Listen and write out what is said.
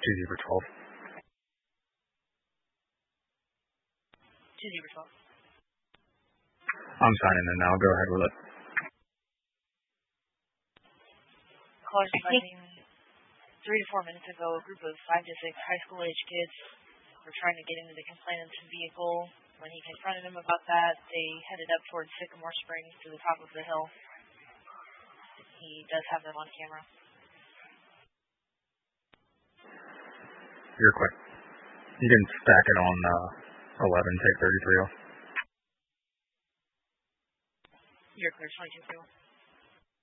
Zebra 12. 2 Zebra 12. I'm signing in now. Go ahead with it. Callers advising 3 to 4 minutes ago, a group of 5 to 6 high school age kids were trying to get into the complainant's vehicle. When he confronted them about that, they headed up towards Sycamore Springs to the top of the hill. He does have them on camera. You're quick. You can stack it on 11, take 33 off. You're clear, 22.